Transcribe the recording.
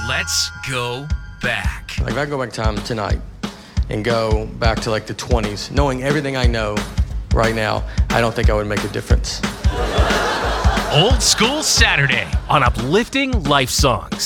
Let's go back. Like if I go back time tonight and go back to like the 20s, knowing everything I know right now, I don't think I would make a difference. Old School Saturday on Uplifting Life Songs.